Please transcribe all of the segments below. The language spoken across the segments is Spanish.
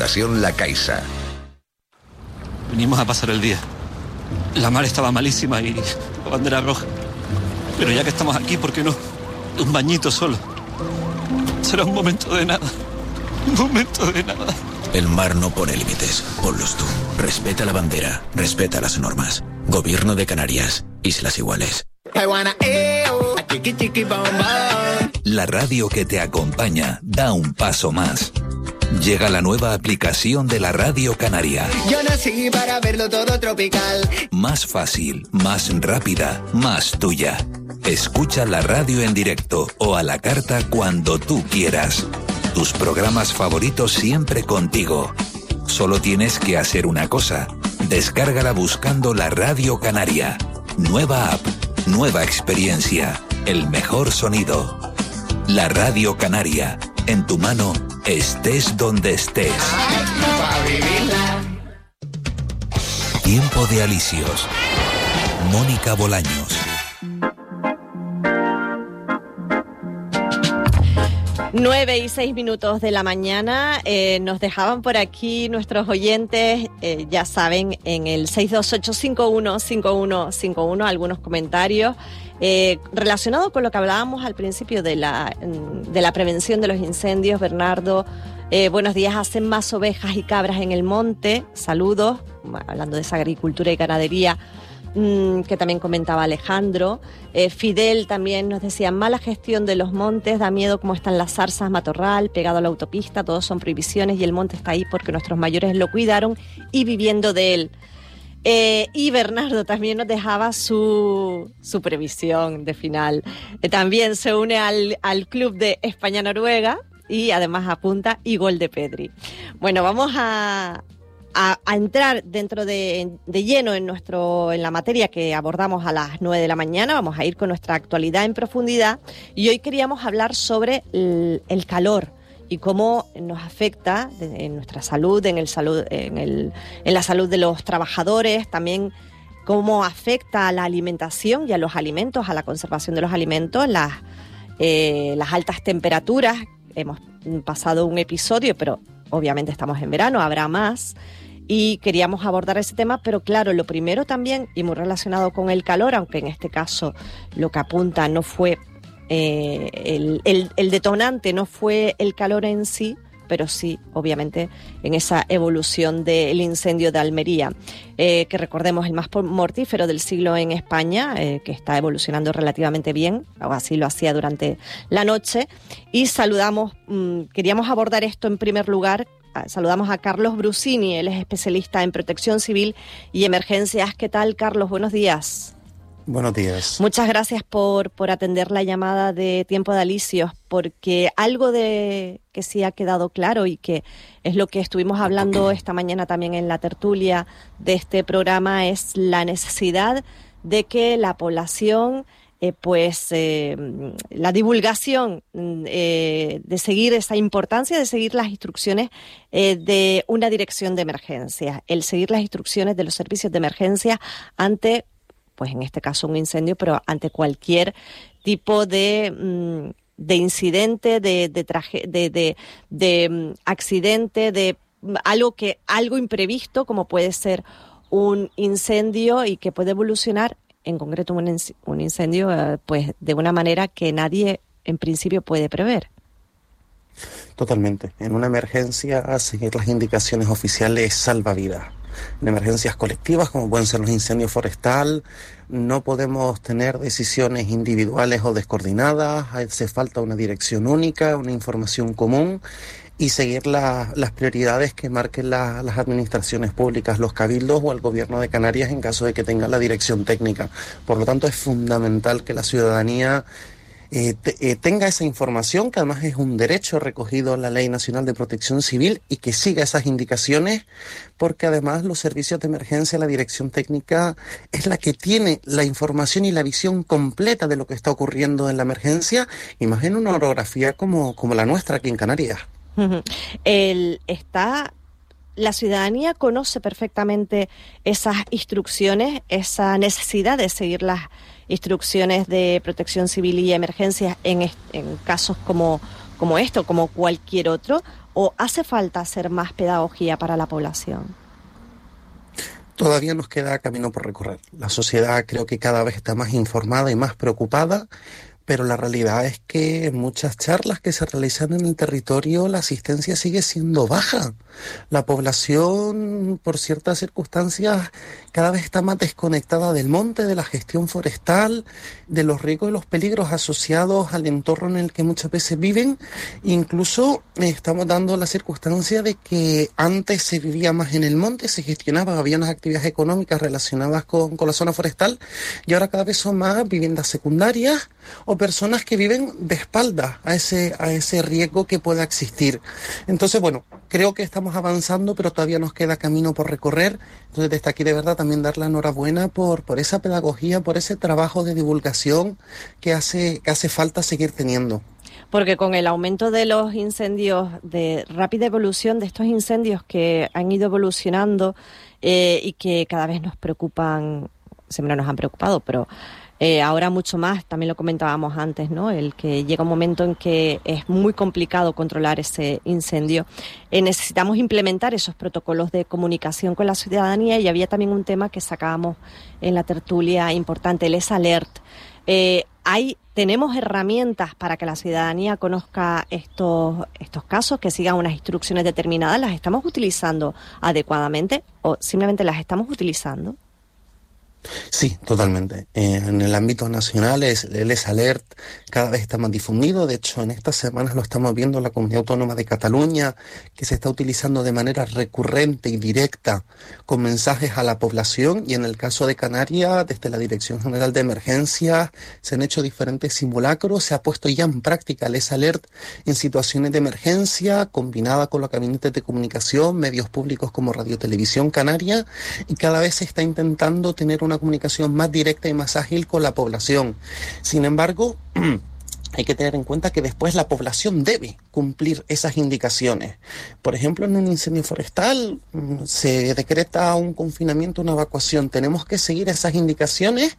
La Caixa. Venimos a pasar el día. La mar estaba malísima y la bandera roja. Pero ya que estamos aquí, ¿por qué no? Un bañito solo. Será un momento de nada. Un momento de nada. El mar no pone límites. Ponlos tú. Respeta la bandera. Respeta las normas. Gobierno de Canarias. Islas Iguales. La radio que te acompaña da un paso más. Llega la nueva aplicación de la Radio Canaria. Yo nací para verlo todo tropical. Más fácil, más rápida, más tuya. Escucha la radio en directo o a la carta cuando tú quieras. Tus programas favoritos siempre contigo. Solo tienes que hacer una cosa. Descárgala buscando la Radio Canaria. Nueva app, nueva experiencia, el mejor sonido. La Radio Canaria, en tu mano, estés donde estés. Tiempo de Alicios. Mónica Bolaños. 9:06 de la mañana, nos dejaban por aquí nuestros oyentes, ya saben, en el 628-515151 algunos comentarios relacionados con lo que hablábamos al principio de la prevención de los incendios. Bernardo, buenos días, hacen más ovejas y cabras en el monte, saludos, hablando de esa agricultura y ganadería que también comentaba Alejandro. Fidel también nos decía, mala gestión de los montes, da miedo cómo están las zarzas, matorral, pegado a la autopista, todos son prohibiciones y el monte está ahí porque nuestros mayores lo cuidaron y viviendo de él. Y Bernardo también nos dejaba su previsión de final. También se une al club de España-Noruega y además apunta y gol de Pedri. Bueno, vamos a entrar dentro de lleno en la materia que abordamos a las 9 de la mañana. Vamos a ir con nuestra actualidad en profundidad y hoy queríamos hablar sobre el calor y cómo nos afecta en nuestra salud, en la salud de los trabajadores, también cómo afecta a la alimentación y a los alimentos, a la conservación de los alimentos, las altas temperaturas. Hemos pasado un episodio, pero obviamente estamos en verano, habrá más. Y queríamos abordar ese tema, pero claro, lo primero también, y muy relacionado con el calor, aunque en este caso lo que apunta no fue el detonante, no fue el calor en sí, pero sí, obviamente, en esa evolución del incendio de Almería, que recordemos el más mortífero del siglo en España, que está evolucionando relativamente bien, o así lo hacía durante la noche. Y queríamos abordar esto en primer lugar. Saludamos a Carlos Brusini, él es especialista en protección civil y emergencias. ¿Qué tal, Carlos? Buenos días. Buenos días. Muchas gracias por atender la llamada de Tiempo de Alicios, porque algo que sí ha quedado claro y que es lo que estuvimos hablando esta mañana también en la tertulia de este programa es la necesidad de que la población la divulgación de seguir esa importancia de seguir las instrucciones de una dirección de emergencia, el seguir las instrucciones de los servicios de emergencia ante, pues en este caso un incendio, pero ante cualquier tipo de incidente, de accidente, de algo imprevisto como puede ser un incendio y que puede evolucionar en concreto un incendio pues de una manera que nadie en principio puede prever. Totalmente. En una emergencia, seguir las indicaciones oficiales salva vidas. En emergencias colectivas, como pueden ser los incendios forestal, no podemos tener decisiones individuales o descoordinadas, hace falta una dirección única, una información común y seguir las prioridades que marquen las administraciones públicas, los cabildos o el gobierno de Canarias en caso de que tenga la dirección técnica. Por lo tanto, es fundamental que la ciudadanía tenga esa información, que además es un derecho recogido en la Ley Nacional de Protección Civil, y que siga esas indicaciones, porque además los servicios de emergencia, la dirección técnica, es la que tiene la información y la visión completa de lo que está ocurriendo en la emergencia, y más en una orografía como la nuestra aquí en Canarias. La ciudadanía conoce perfectamente esas instrucciones, esa necesidad de seguir las instrucciones de protección civil y emergencias en casos como como esto, como cualquier otro, o hace falta hacer más pedagogía para la población? Todavía nos queda camino por recorrer. La sociedad creo que cada vez está más informada y más preocupada, pero la realidad es que en muchas charlas que se realizan en el territorio la asistencia sigue siendo baja. La población, por ciertas circunstancias, cada vez está más desconectada del monte, de la gestión forestal, de los riesgos y los peligros asociados al entorno en el que muchas veces viven. Incluso estamos dando la circunstancia de que antes se vivía más en el monte, se gestionaba, había unas actividades económicas relacionadas con la zona forestal, y ahora cada vez son más viviendas secundarias o personas que viven de espaldas a ese riesgo que pueda existir. Entonces, bueno, creo que estamos avanzando, pero todavía nos queda camino por recorrer. Entonces, desde aquí de verdad también dar la enhorabuena por esa pedagogía, por ese trabajo de divulgación que hace falta seguir teniendo. Porque con el aumento de los incendios, de rápida evolución de estos incendios que han ido evolucionando y que cada vez nos preocupan, siempre nos han preocupado, pero ahora mucho más, también lo comentábamos antes, ¿no? El que llega un momento en que es muy complicado controlar ese incendio. Necesitamos implementar esos protocolos de comunicación con la ciudadanía, y había también un tema que sacábamos en la tertulia importante, el ESALERT. Tenemos herramientas para que la ciudadanía conozca estos casos, que sigan unas instrucciones determinadas. ¿Las estamos utilizando adecuadamente o simplemente las estamos utilizando? Sí, totalmente. En el ámbito nacional el ESALERT cada vez está más difundido. De hecho, en estas semanas lo estamos viendo en la Comunidad Autónoma de Cataluña, que se está utilizando de manera recurrente y directa con mensajes a la población. Y en el caso de Canarias, desde la Dirección General de Emergencias, se han hecho diferentes simulacros. Se ha puesto ya en práctica el ESALERT en situaciones de emergencia, combinada con los gabinetes de comunicación, medios públicos como Radio Televisión Canaria, y cada vez se está intentando tener una comunicación más directa y más ágil con la población. Sin embargo, hay que tener en cuenta que después la población debe cumplir esas indicaciones. Por ejemplo, en un incendio forestal se decreta un confinamiento, una evacuación. Tenemos que seguir esas indicaciones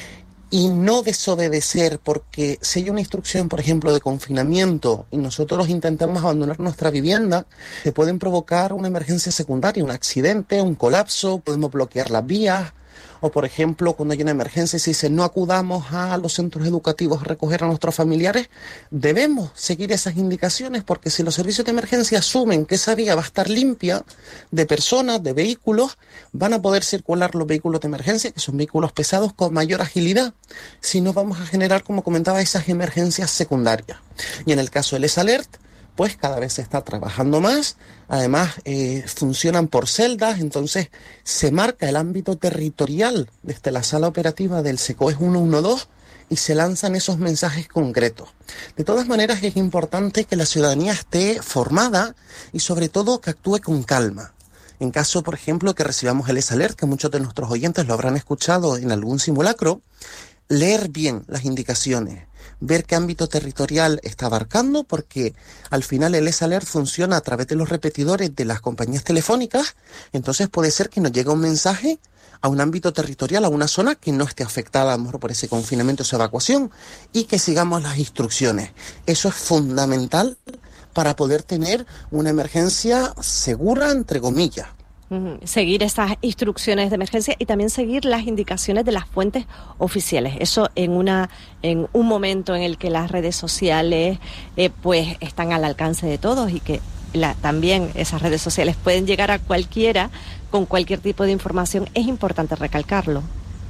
y no desobedecer, porque si hay una instrucción, por ejemplo, de confinamiento y nosotros intentamos abandonar nuestra vivienda, se pueden provocar una emergencia secundaria, un accidente, un colapso, podemos bloquear las vías. O, por ejemplo, cuando hay una emergencia y se dice no acudamos a los centros educativos a recoger a nuestros familiares, debemos seguir esas indicaciones, porque si los servicios de emergencia asumen que esa vía va a estar limpia de personas, de vehículos, van a poder circular los vehículos de emergencia, que son vehículos pesados, con mayor agilidad. Si no, vamos a generar, como comentaba, esas emergencias secundarias. Y en el caso del ESALERT, pues cada vez se está trabajando más. Además, funcionan por celdas, entonces se marca el ámbito territorial desde la sala operativa del SECOES 112 y se lanzan esos mensajes concretos. De todas maneras, es importante que la ciudadanía esté formada y sobre todo que actúe con calma. En caso, por ejemplo, que recibamos el ESALERT, que muchos de nuestros oyentes lo habrán escuchado en algún simulacro, leer bien las indicaciones, ver qué ámbito territorial está abarcando, porque al final el ESALERT funciona a través de los repetidores de las compañías telefónicas. Entonces puede ser que nos llegue un mensaje a un ámbito territorial, a una zona que no esté afectada a lo mejor por ese confinamiento o esa evacuación, y que sigamos las instrucciones. Eso es fundamental para poder tener una emergencia segura, entre comillas. Seguir esas instrucciones de emergencia y también seguir las indicaciones de las fuentes oficiales. Eso en un momento en el que las redes sociales pues están al alcance de todos, y que también esas redes sociales pueden llegar a cualquiera con cualquier tipo de información. Es importante recalcarlo.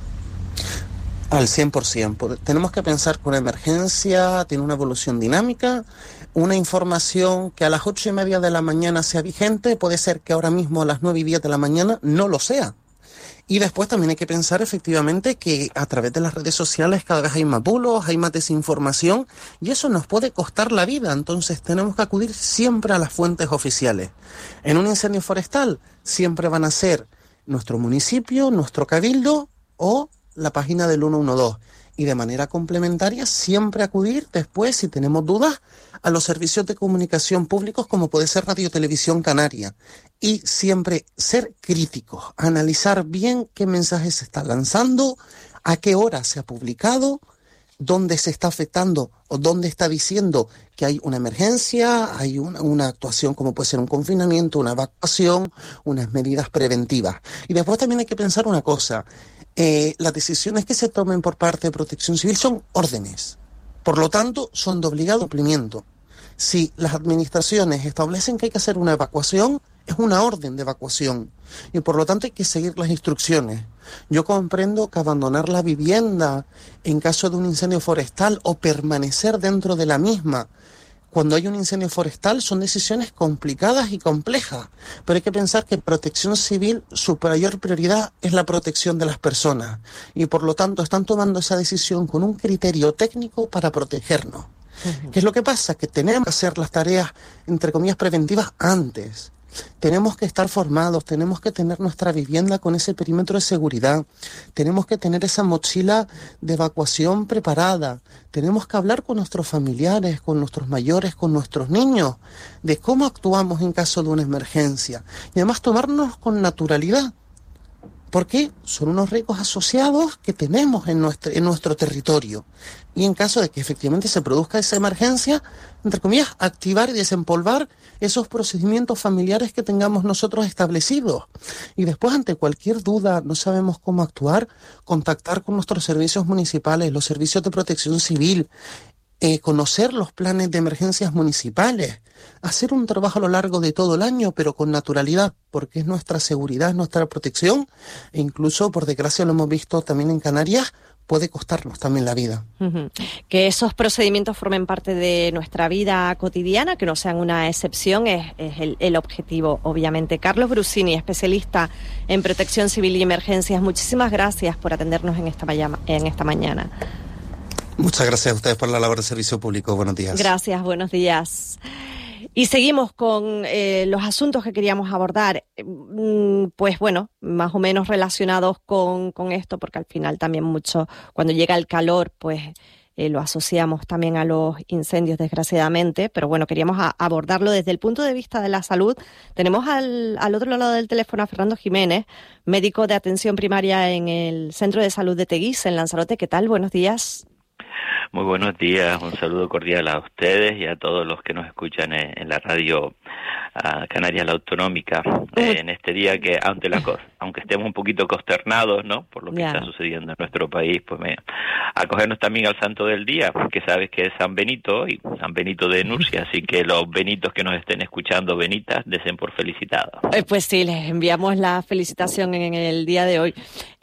Al 100%. Tenemos que pensar que una emergencia tiene una evolución dinámica. Una información que a las 8:30 de la mañana sea vigente, puede ser que ahora mismo a las 9:10 de la mañana no lo sea. Y después también hay que pensar efectivamente que a través de las redes sociales cada vez hay más bulos, hay más desinformación, y eso nos puede costar la vida. Entonces tenemos que acudir siempre a las fuentes oficiales. En un incendio forestal siempre van a ser nuestro municipio, nuestro cabildo o la página del 112. Y de manera complementaria siempre acudir después, si tenemos dudas, a los servicios de comunicación públicos como puede ser Radio Televisión Canaria. Y siempre ser críticos, analizar bien qué mensaje se está lanzando, a qué hora se ha publicado, dónde se está afectando o dónde está diciendo que hay una emergencia, hay una actuación como puede ser un confinamiento, una evacuación, unas medidas preventivas. Y después también hay que pensar una cosa, las decisiones que se tomen por parte de Protección Civil son órdenes, por lo tanto son de obligado cumplimiento. Si las administraciones establecen que hay que hacer una evacuación, es una orden de evacuación y por lo tanto hay que seguir las instrucciones. Yo comprendo que abandonar la vivienda en caso de un incendio forestal o permanecer dentro de la misma cuando hay un incendio forestal son decisiones complicadas y complejas, pero hay que pensar que Protección Civil, su mayor prioridad es la protección de las personas y por lo tanto están tomando esa decisión con un criterio técnico para protegernos. ¿Qué es lo que pasa? Que tenemos que hacer las tareas, entre comillas, preventivas antes. Tenemos que estar formados, tenemos que tener nuestra vivienda con ese perímetro de seguridad, tenemos que tener esa mochila de evacuación preparada, tenemos que hablar con nuestros familiares, con nuestros mayores, con nuestros niños, de cómo actuamos en caso de una emergencia y además tomarnos con naturalidad. Porque son unos riesgos asociados que tenemos en nuestro territorio. Y en caso de que efectivamente se produzca esa emergencia, entre comillas, activar y desempolvar esos procedimientos familiares que tengamos nosotros establecidos. Y después, ante cualquier duda, no sabemos cómo actuar, contactar con nuestros servicios municipales, los servicios de protección civil, conocer los planes de emergencias municipales, hacer un trabajo a lo largo de todo el año, pero con naturalidad, porque es nuestra seguridad, es nuestra protección, e incluso, por desgracia, lo hemos visto también en Canarias, puede costarnos también la vida. Que esos procedimientos formen parte de nuestra vida cotidiana, que no sean una excepción, es el objetivo, obviamente. Carlos Brusini, especialista en protección civil y emergencias, muchísimas gracias por atendernos en esta mañana. Muchas gracias a ustedes por la labor de servicio público. Buenos días. Gracias, buenos días. Y seguimos con los asuntos que queríamos abordar, pues bueno, más o menos relacionados con esto, porque al final también mucho, cuando llega el calor, pues lo asociamos también a los incendios, desgraciadamente, pero bueno, queríamos abordarlo desde el punto de vista de la salud. Tenemos al otro lado del teléfono a Fernando Jiménez, médico de atención primaria en el Centro de Salud de Teguise, en Lanzarote. ¿Qué tal? Buenos días. Muy buenos días, un saludo cordial a ustedes y a todos los que nos escuchan en la radio Canarias la Autonómica, en este día que aunque estemos un poquito consternados, ¿no?, por lo que está sucediendo en nuestro país, pues acogernos también al santo del día, que sabes que es San Benito y San Benito de Nurcia, así que los benitos que nos estén escuchando, benitas, desen por felicitados. Pues sí, les enviamos la felicitación en el día de hoy.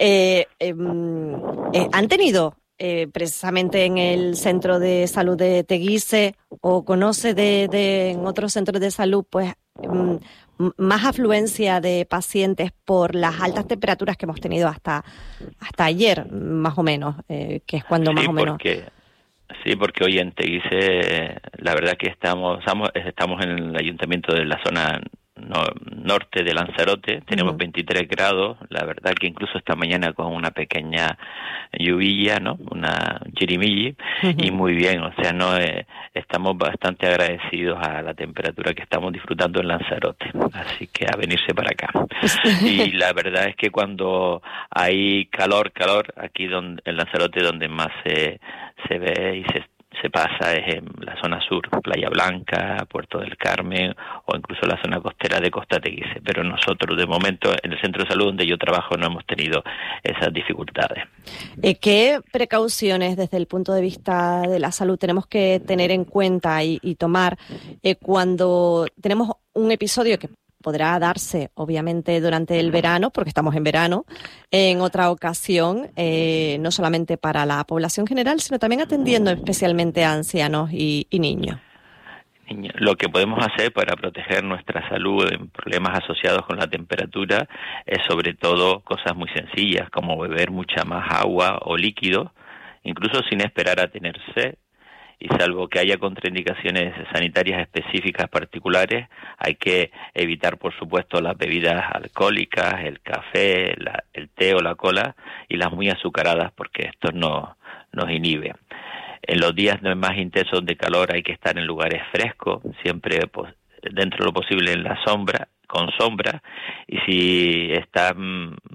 ¿Han tenido precisamente en el Centro de Salud de Teguise o conoce en otros centros de salud pues más afluencia de pacientes por las altas temperaturas que hemos tenido hasta ayer, más o menos, que es cuando más o menos... Sí, porque hoy en Teguise la verdad que estamos en el ayuntamiento de la zona norte de Lanzarote, tenemos 23 grados, la verdad que incluso esta mañana con una pequeña lluvia, ¿no?, una chirimilli, y muy bien, o sea, estamos bastante agradecidos a la temperatura que estamos disfrutando en Lanzarote, así que a venirse para acá. Y la verdad es que cuando hay calor, aquí en Lanzarote donde más se ve y se pasa es en la zona sur, Playa Blanca, Puerto del Carmen o incluso la zona costera de Costa Teguise, pero nosotros de momento en el centro de salud donde yo trabajo no hemos tenido esas dificultades. ¿Qué precauciones desde el punto de vista de la salud tenemos que tener en cuenta y tomar cuando tenemos un episodio que podrá darse, obviamente, durante el verano, porque estamos en verano, en otra ocasión, no solamente para la población general, sino también atendiendo especialmente a ancianos y niños? Lo que podemos hacer para proteger nuestra salud en problemas asociados con la temperatura es sobre todo cosas muy sencillas, como beber mucha más agua o líquido, incluso sin esperar a tener sed. Y salvo que haya contraindicaciones sanitarias específicas particulares, hay que evitar, por supuesto, las bebidas alcohólicas, el café, el té o la cola, y las muy azucaradas, porque esto nos inhibe. En los días más intensos de calor hay que estar en lugares frescos, siempre dentro de lo posible en la sombra, con sombra, y si está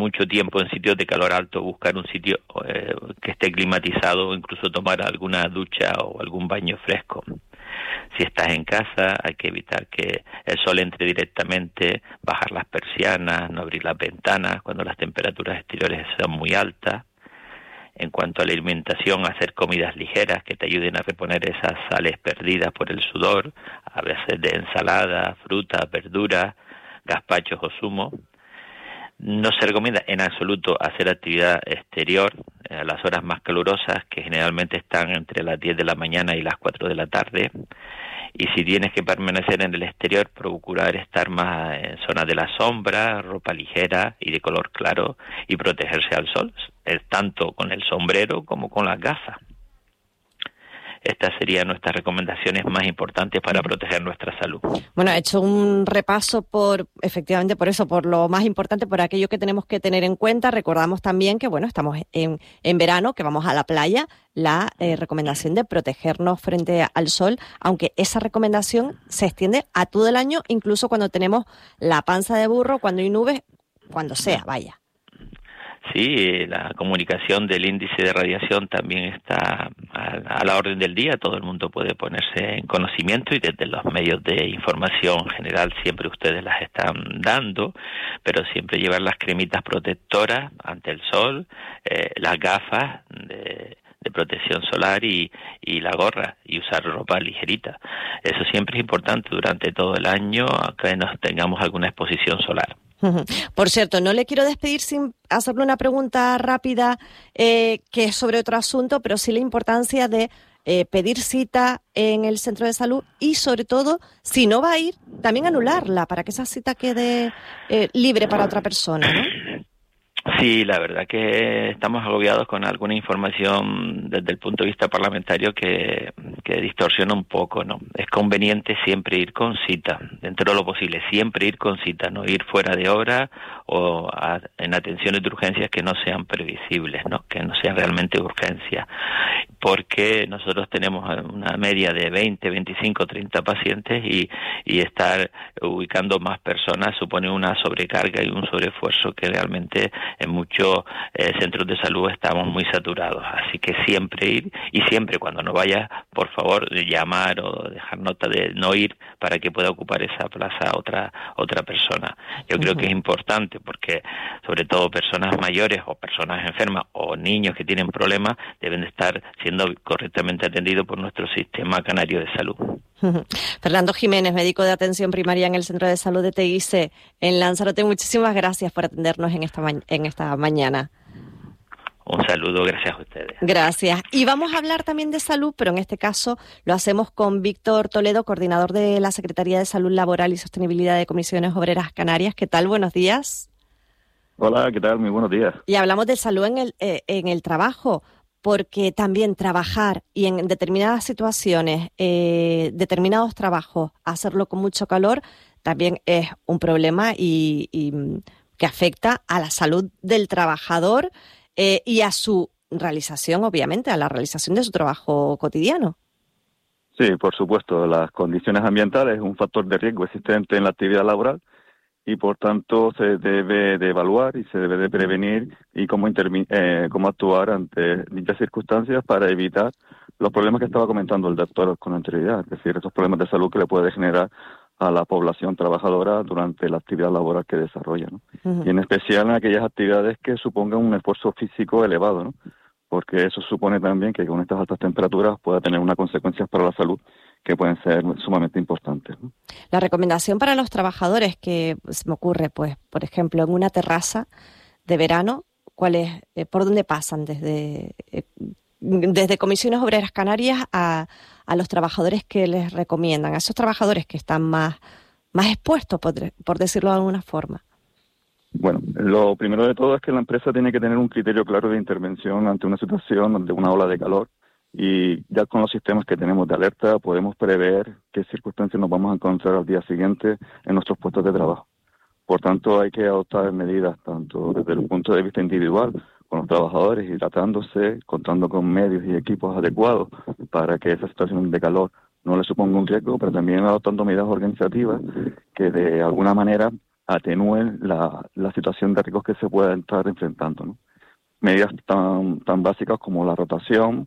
mucho tiempo en sitios de calor alto, buscar un sitio que esté climatizado o incluso tomar alguna ducha o algún baño fresco. Si estás en casa, hay que evitar que el sol entre directamente, bajar las persianas, no abrir las ventanas cuando las temperaturas exteriores sean muy altas. En cuanto a la alimentación, hacer comidas ligeras que te ayuden a reponer esas sales perdidas por el sudor, a veces de ensalada, fruta, verduras, gazpachos o zumo. No se recomienda en absoluto hacer actividad exterior a las horas más calurosas, que generalmente están entre las 10 de la mañana y las 4 de la tarde. Y si tienes que permanecer en el exterior, procurar estar más en zona de la sombra, ropa ligera y de color claro, y protegerse al sol, tanto con el sombrero como con las gafas. Estas serían nuestras recomendaciones más importantes para proteger nuestra salud. Bueno, he hecho un repaso efectivamente por eso, por lo más importante, por aquello que tenemos que tener en cuenta. Recordamos también que, bueno, estamos en verano, que vamos a la playa, la recomendación de protegernos frente al sol, aunque esa recomendación se extiende a todo el año, incluso cuando tenemos la panza de burro, cuando hay nubes, cuando sea, vaya. Sí, la comunicación del índice de radiación también está a la orden del día. Todo el mundo puede ponerse en conocimiento y desde los medios de información general siempre ustedes las están dando, pero siempre llevar las cremitas protectoras ante el sol, las gafas de protección solar y la gorra, y usar ropa ligerita. Eso siempre es importante durante todo el año, que nos tengamos alguna exposición solar. Por cierto, no le quiero despedir sin hacerle una pregunta rápida que es sobre otro asunto, pero sí la importancia de pedir cita en el centro de salud y, sobre todo, si no va a ir, también anularla para que esa cita quede libre para otra persona, ¿no? Sí, la verdad que estamos agobiados con alguna información desde el punto de vista parlamentario que distorsiona un poco, ¿no? Es conveniente siempre ir con cita, dentro de lo posible, siempre ir con cita, no ir fuera de hora o en atenciones de urgencias que no sean previsibles, ¿no? Que no sean realmente urgencias, porque nosotros tenemos una media de 20, 25, 30 pacientes y estar ubicando más personas supone una sobrecarga y un sobreesfuerzo que realmente en muchos centros de salud estamos muy saturados, así que siempre ir, y siempre cuando no vaya, por favor, llamar o dejar nota de no ir para que pueda ocupar esa plaza otra persona. Yo creo que es importante porque sobre todo personas mayores o personas enfermas o niños que tienen problemas deben de estar siendo correctamente atendidos por nuestro sistema canario de salud. Fernando Jiménez, médico de atención primaria en el Centro de Salud de Teguise, en Lanzarote, muchísimas gracias por atendernos en esta mañana. Un saludo, gracias a ustedes. Gracias. Y vamos a hablar también de salud, pero en este caso lo hacemos con Víctor Toledo, coordinador de la Secretaría de Salud Laboral y Sostenibilidad de Comisiones Obreras Canarias. ¿Qué tal? Buenos días. Hola, ¿qué tal? Muy buenos días. Y hablamos de salud en el trabajo, porque también trabajar y en determinadas situaciones, determinados trabajos, hacerlo con mucho calor, también es un problema y que afecta a la salud del trabajador y a su realización, obviamente, a la realización de su trabajo cotidiano. Sí, por supuesto, las condiciones ambientales es un factor de riesgo existente en la actividad laboral y por tanto se debe de evaluar y se debe de prevenir y cómo actuar ante dichas circunstancias para evitar los problemas que estaba comentando el doctor con anterioridad, es decir, esos problemas de salud que le puede generar a la población trabajadora durante la actividad laboral que desarrolla, ¿no? Uh-huh. Y en especial en aquellas actividades que supongan un esfuerzo físico elevado, ¿no? Porque eso supone también que con estas altas temperaturas pueda tener unas consecuencias para la salud que pueden ser sumamente importantes, ¿no? La recomendación para los trabajadores que se me ocurre, pues, por ejemplo, en una terraza de verano, ¿cuál es, por dónde pasan desde Comisiones Obreras Canarias a los trabajadores que les recomiendan, a esos trabajadores que están más expuestos, por decirlo de alguna forma? Bueno, lo primero de todo es que la empresa tiene que tener un criterio claro de intervención ante una situación de una ola de calor. Y ya con los sistemas que tenemos de alerta podemos prever qué circunstancias nos vamos a encontrar al día siguiente en nuestros puestos de trabajo. Por tanto, hay que adoptar medidas tanto desde el punto de vista individual con los trabajadores, hidratándose, contando con medios y equipos adecuados para que esa situación de calor no le suponga un riesgo, pero también adoptando medidas organizativas que de alguna manera atenúen la situación de riesgos que se pueda estar enfrentando, ¿no? Medidas tan básicas como la rotación,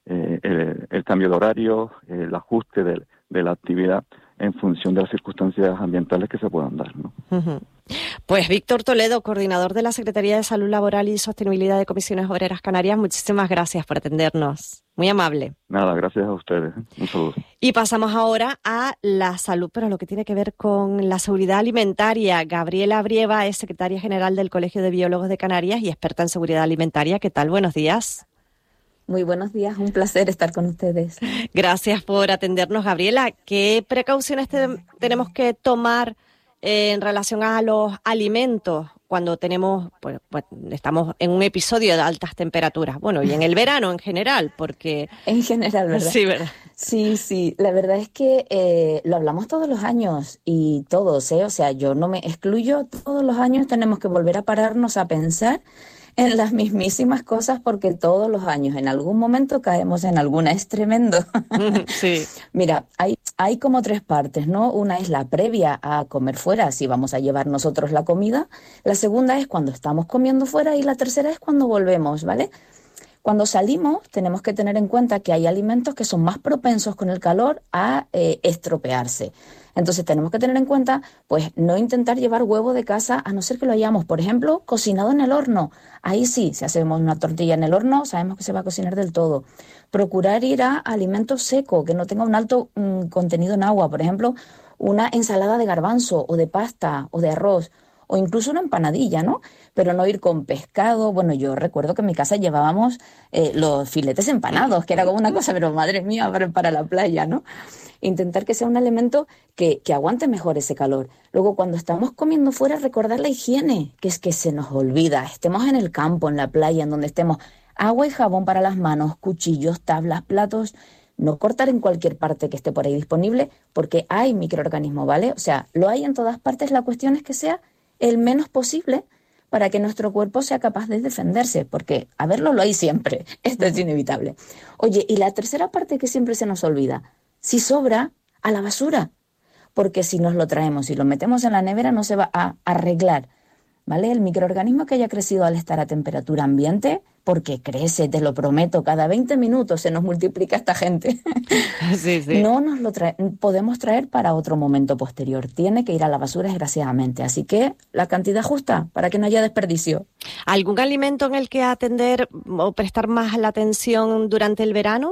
el cambio de horario, el ajuste de la actividad en función de las circunstancias ambientales que se puedan dar, ¿no? Uh-huh. Pues Víctor Toledo, coordinador de la Secretaría de Salud Laboral y Sostenibilidad de Comisiones Obreras Canarias, muchísimas gracias por atendernos. Muy amable. Nada, gracias a ustedes. Un saludo. Y pasamos ahora a la salud, pero lo que tiene que ver con la seguridad alimentaria. Gabriela Brieva es secretaria general del Colegio de Biólogos de Canarias y experta en seguridad alimentaria. ¿Qué tal? Buenos días. Muy buenos días, un placer estar con ustedes. Gracias por atendernos, Gabriela. ¿Qué precauciones tenemos que tomar en relación a los alimentos cuando tenemos, pues, estamos en un episodio de altas temperaturas? Bueno, y en el verano en general, porque... En general, ¿verdad? Sí, ¿verdad? Sí. La verdad es que lo hablamos todos los años y todos, O sea, yo no me excluyo. Todos los años tenemos que volver a pararnos a pensar en las mismísimas cosas porque todos los años en algún momento caemos en alguna. Es tremendo. Sí. Mira, hay como 3 partes, ¿no? Una es la previa a comer fuera, si vamos a llevar nosotros la comida. La segunda es cuando estamos comiendo fuera y la tercera es cuando volvemos, ¿vale? Cuando salimos tenemos que tener en cuenta que hay alimentos que son más propensos con el calor a estropearse. Entonces tenemos que tener en cuenta, pues, no intentar llevar huevo de casa a no ser que lo hayamos, por ejemplo, cocinado en el horno. Ahí sí, si hacemos una tortilla en el horno, sabemos que se va a cocinar del todo. Procurar ir a alimentos secos, que no tenga un alto contenido en agua. Por ejemplo, una ensalada de garbanzo o de pasta o de arroz, o incluso una empanadilla, ¿no? Pero no ir con pescado. Bueno, yo recuerdo que en mi casa llevábamos los filetes empanados, que era como una cosa, pero madre mía, para la playa, ¿no? Intentar que sea un alimento que aguante mejor ese calor. Luego, cuando estamos comiendo fuera, recordar la higiene, que es que se nos olvida. Estemos en el campo, en la playa, en donde estemos. Agua y jabón para las manos, cuchillos, tablas, platos. No cortar en cualquier parte que esté por ahí disponible, porque hay microorganismos, ¿vale? O sea, lo hay en todas partes. La cuestión es que sea el menos posible para que nuestro cuerpo sea capaz de defenderse, porque a verlo lo hay siempre. Esto es inevitable. Oye, y la tercera parte que siempre se nos olvida, si sobra, a la basura, porque si nos lo traemos y lo metemos en la nevera no se va a arreglar, ¿vale? El microorganismo que haya crecido al estar a temperatura ambiente, porque crece, te lo prometo, cada 20 minutos se nos multiplica esta gente. Sí. No nos lo podemos traer para otro momento posterior. Tiene que ir a la basura, desgraciadamente. Así que la cantidad justa para que no haya desperdicio. ¿Algún alimento en el que atender o prestar más la atención durante el verano?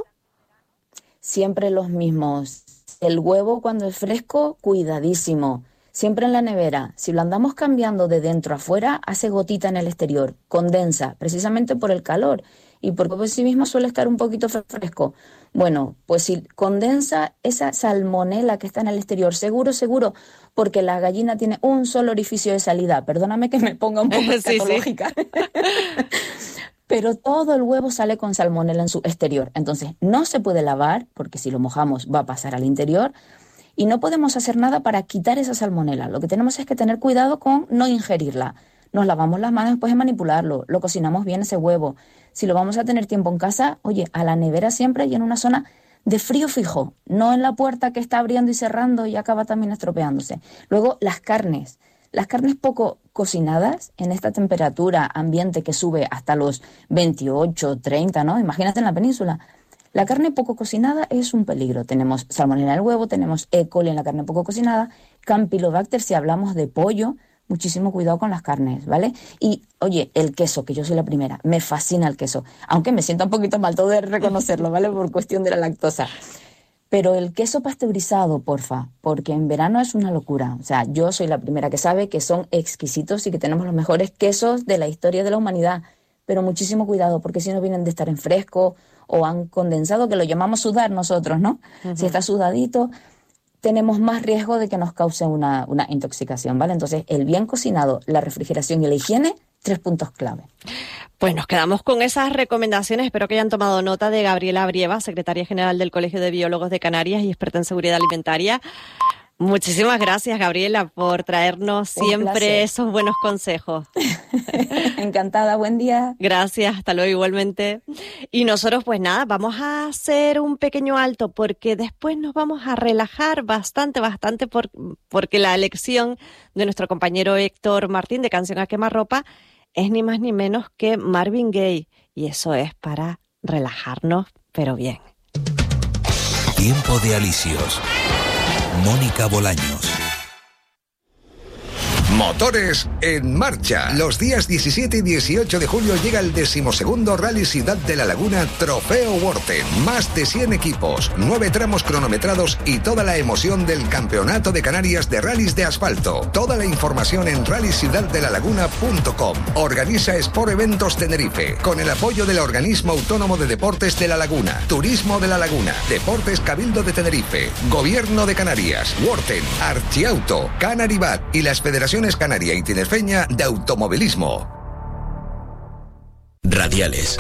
Siempre los mismos. El huevo cuando es fresco, cuidadísimo. Siempre en la nevera. Si lo andamos cambiando de dentro a afuera, hace gotita en el exterior, condensa, precisamente por el calor y porque por sí mismo suele estar un poquito fresco. Bueno, pues si condensa esa salmonela que está en el exterior, seguro, porque la gallina tiene un solo orificio de salida. Perdóname que me ponga un poco escatológica. Sí. Pero todo el huevo sale con salmonela en su exterior. Entonces, no se puede lavar, porque si lo mojamos va a pasar al interior. Y no podemos hacer nada para quitar esa salmonela. Lo que tenemos es que tener cuidado con no ingerirla. Nos lavamos las manos después de manipularlo, lo cocinamos bien ese huevo. Si lo vamos a tener tiempo en casa, oye, a la nevera siempre y en una zona de frío fijo, no en la puerta que está abriendo y cerrando y acaba también estropeándose. Luego, las carnes poco cocinadas en esta temperatura ambiente que sube hasta los 28, 30, ¿no? Imagínate en la península. La carne poco cocinada es un peligro. Tenemos salmonela en el huevo, tenemos E. coli en la carne poco cocinada, Campylobacter si hablamos de pollo. Muchísimo cuidado con las carnes, ¿vale? Y, oye, el queso, que yo soy la primera, me fascina el queso. Aunque me sienta un poquito mal todo de reconocerlo, ¿vale? Por cuestión de la lactosa. Pero el queso pasteurizado, porfa, porque en verano es una locura. O sea, yo soy la primera que sabe que son exquisitos y que tenemos los mejores quesos de la historia de la humanidad. Pero muchísimo cuidado, porque si no vienen de estar en fresco o han condensado, que lo llamamos sudar nosotros, ¿no? Uh-huh. Si está sudadito, tenemos más riesgo de que nos cause una intoxicación, ¿vale? Entonces, el bien cocinado, la refrigeración y la higiene, 3 puntos clave. Pues nos quedamos con esas recomendaciones. Espero que hayan tomado nota de Gabriela Brieva, secretaria general del Colegio de Biólogos de Canarias y experta en seguridad alimentaria. Muchísimas gracias, Gabriela, por traernos siempre esos buenos consejos. Encantada, buen día. Gracias, hasta luego igualmente. Y nosotros pues nada, vamos a hacer un pequeño alto porque después nos vamos a relajar bastante porque la elección de nuestro compañero Héctor Martín de Canción a Quemarropa es ni más ni menos que Marvin Gaye. Y eso es para relajarnos, pero bien. Tiempo de Alisios. Mónica Bolaños. Motores en marcha. Los días 17 y 18 de julio llega el 12º Rally Ciudad de la Laguna Trofeo Worten. Más de 100 equipos, 9 tramos cronometrados y toda la emoción del Campeonato de Canarias de Rallys de Asfalto. Toda la información en rallyciudaddelalaguna.com. Organiza Sport Eventos Tenerife, con el apoyo del Organismo Autónomo de Deportes de la Laguna, Turismo de la Laguna, Deportes Cabildo de Tenerife, Gobierno de Canarias, Worten, Archiauto, Canaribat y las Federaciones Canaria y Tinerfeña de Automovilismo. Radiales,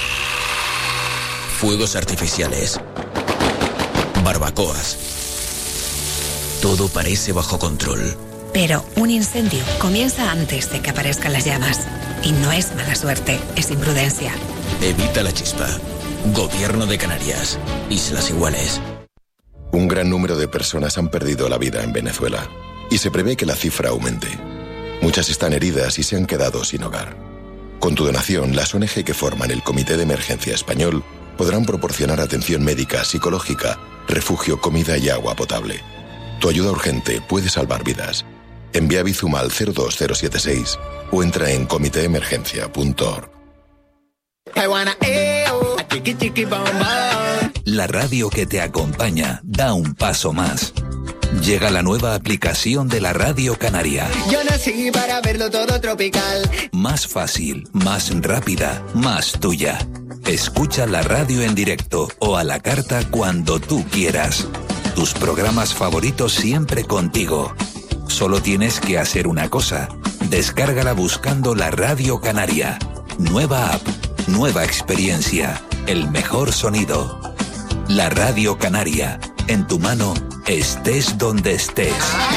fuegos artificiales, barbacoas. Todo parece bajo control. Pero un incendio comienza antes de que aparezcan las llamas. Y no es mala suerte, es imprudencia. Evita la chispa. Gobierno de Canarias. Islas Iguales. Un gran número de personas han perdido la vida en Venezuela. Y se prevé que la cifra aumente. Muchas están heridas y se han quedado sin hogar. Con tu donación, las ONG que forman el Comité de Emergencia Español podrán proporcionar atención médica, psicológica, refugio, comida y agua potable. Tu ayuda urgente puede salvar vidas. Envía Bizum al 02076 o entra en comitéemergencia.org. La radio que te acompaña da un paso más. Llega la nueva aplicación de la Radio Canaria. Yo nací para verlo todo tropical. Más fácil, más rápida, más tuya. Escucha la radio en directo o a la carta cuando tú quieras. Tus programas favoritos siempre contigo. Solo tienes que hacer una cosa. Descárgala buscando la Radio Canaria. Nueva app, nueva experiencia, el mejor sonido. La Radio Canaria, en tu mano, estés donde estés.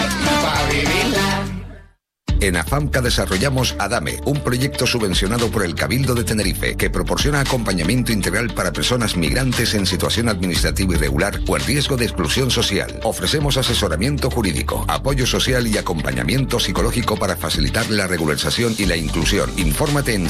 En AFAMCA desarrollamos ADAME, un proyecto subvencionado por el Cabildo de Tenerife que proporciona acompañamiento integral para personas migrantes en situación administrativa irregular o en riesgo de exclusión social. Ofrecemos asesoramiento jurídico, apoyo social y acompañamiento psicológico para facilitar la regularización y la inclusión. Infórmate en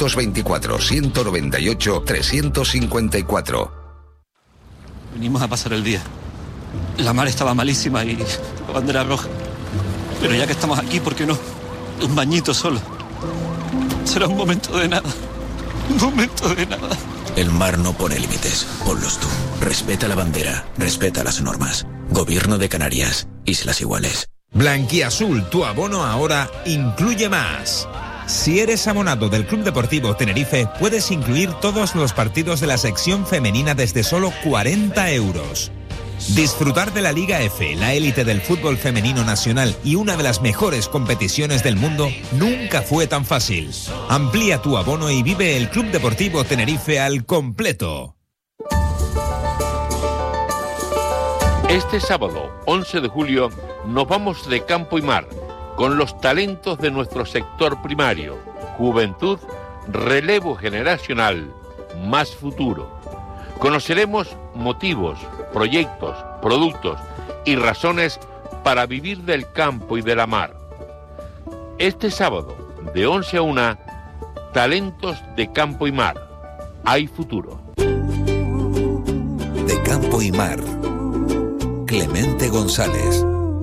624-198-354. Venimos a pasar el día. La mar estaba malísima y la bandera roja. Pero ya que estamos aquí, ¿por qué no? Un bañito solo. Será un momento de nada. Un momento de nada. El mar no pone límites. Ponlos tú. Respeta la bandera. Respeta las normas. Gobierno de Canarias. Islas Iguales. Blanquiazul, tu abono ahora incluye más. Si eres abonado del Club Deportivo Tenerife, puedes incluir todos los partidos de la sección femenina desde solo 40 euros. Disfrutar de la Liga F, la élite del fútbol femenino nacional y una de las mejores competiciones del mundo nunca fue tan fácil. Amplía tu abono y vive el Club Deportivo Tenerife al completo. Este sábado, 11 de julio, nos vamos de campo y mar con los talentos de nuestro sector primario, juventud, relevo generacional, más futuro. Conoceremos motivos, proyectos, productos y razones para vivir del campo y de la mar. Este sábado, de 11 a 1, talentos de campo y mar. Hay futuro. De campo y mar. Clemente González.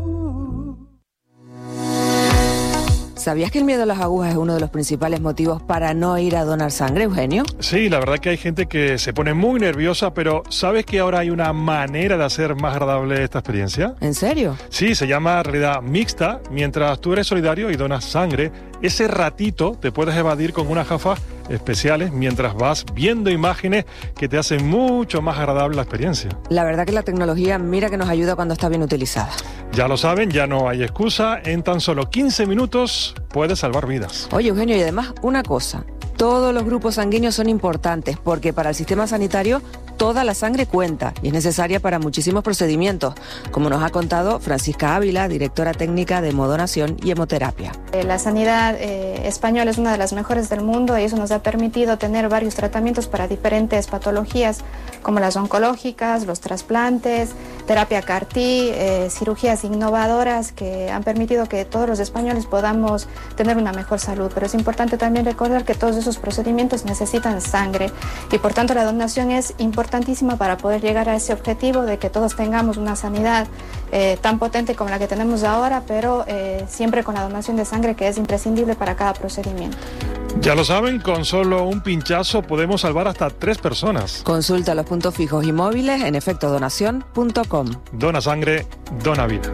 ¿Sabías que el miedo a las agujas es uno de los principales motivos para no ir a donar sangre, Eugenio? Sí, la verdad que hay gente que se pone muy nerviosa, pero ¿sabes que ahora hay una manera de hacer más agradable esta experiencia? ¿En serio? Sí, se llama realidad mixta. Mientras tú eres solidario y donas sangre, ese ratito te puedes evadir con unas gafas especiales mientras vas viendo imágenes que te hacen mucho más agradable la experiencia. La verdad que la tecnología, mira que nos ayuda cuando está bien utilizada. Ya lo saben, ya no hay excusa. En tan solo 15 minutos puedes salvar vidas. Oye, Eugenio, y además una cosa. Todos los grupos sanguíneos son importantes porque para el sistema sanitario Toda la sangre cuenta y es necesaria para muchísimos procedimientos, como nos ha contado Francisca Ávila, directora técnica de Hemodonación y Hemoterapia. La sanidad española es una de las mejores del mundo y eso nos ha permitido tener varios tratamientos para diferentes patologías, como las oncológicas, los trasplantes, terapia CAR-T, cirugías innovadoras que han permitido que todos los españoles podamos tener una mejor salud. Pero es importante también recordar que todos esos procedimientos necesitan sangre y por tanto la donación es importantísima para poder llegar a ese objetivo de que todos tengamos una sanidad tan potente como la que tenemos ahora, pero siempre con la donación de sangre, que es imprescindible para cada procedimiento. Ya lo saben, con solo un pinchazo podemos salvar hasta 3 personas. Consulta los puntos fijos y móviles en efectodonación.com. Dona sangre, dona vida.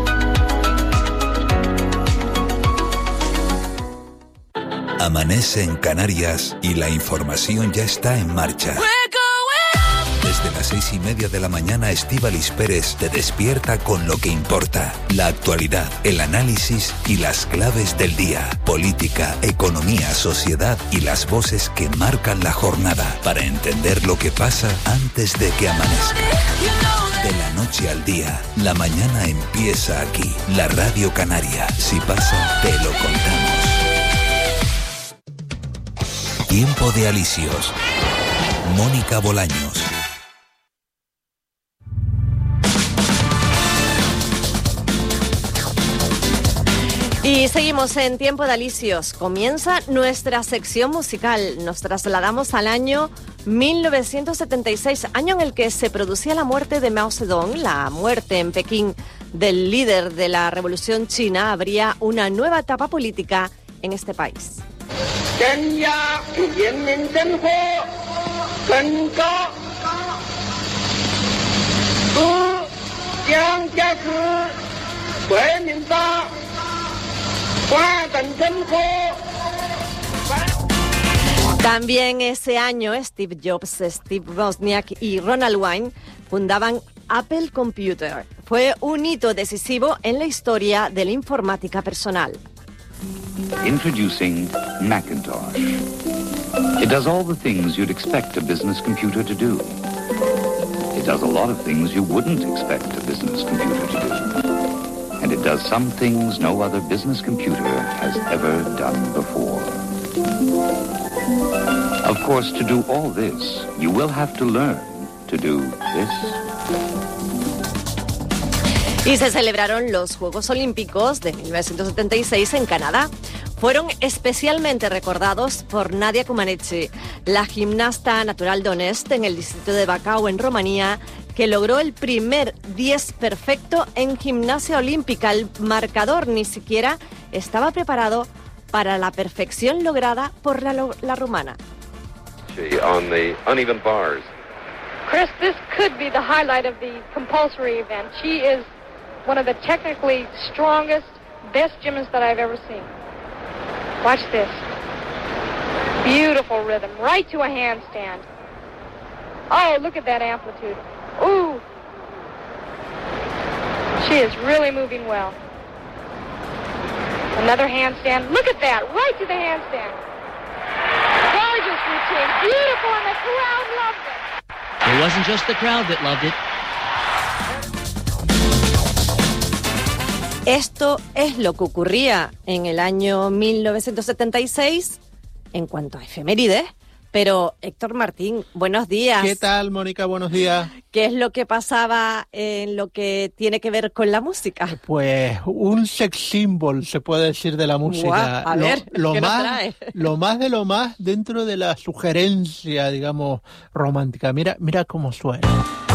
Amanece en Canarias y la información ya está en marcha. Desde las 6:30 de la mañana, Estíbaliz Pérez te despierta con lo que importa. La actualidad, el análisis y las claves del día. Política, economía, sociedad y las voces que marcan la jornada. Para entender lo que pasa antes de que amanezca. De la noche al día, la mañana empieza aquí. La Radio Canaria. Si pasa, te lo contamos. Tiempo de Alicios. Mónica Bolaños. Y seguimos en Tiempo de Alicios. Comienza nuestra sección musical. Nos trasladamos al año 1976, año en el que se producía la muerte de Mao Zedong, la muerte en Pekín del líder de la Revolución China. Habría una nueva etapa política en este país. También ese año Steve Jobs, Steve Wozniak y Ronald Wayne fundaban Apple Computer. Fue un hito decisivo en la historia de la informática personal. Introducing Macintosh. It does all the things you'd expect a business computer to do. It does a lot of things you wouldn't expect a business computer to do. And it does some things no other business computer has ever done before. Of course, to do all this, you will have to learn to do this. Y se celebraron los Juegos Olímpicos de 1976 en Canadá. Fueron especialmente recordados por Nadia Comaneci, la gimnasta natural de Onest en el distrito de Bacău, en Rumanía, que logró el primer 10 perfecto en gimnasia olímpica. El marcador ni siquiera estaba preparado para la perfección lograda por la rumana. On the uneven bars. Chris, this could be the highlight of the compulsory event. She is one of the technically strongest, best gymnasts that I've ever seen. Watch this. Beautiful rhythm, right to a handstand. Oh, look at that amplitude. Ooh. She is really moving well. Another handstand. Look at that, right to the handstand. Gorgeous routine, beautiful, and the crowd loved it. It wasn't just the crowd that loved it. Esto es lo que ocurría en el año 1976 en cuanto a efemérides. Pero, Héctor Martín, buenos días. ¿Qué tal, Mónica? Buenos días. ¿Qué es lo que pasaba en lo que tiene que ver con la música? Pues un sex symbol, se puede decir, de la música. A ver, ¿qué nos trae? Lo más dentro de la sugerencia, digamos, romántica. Mira cómo suena.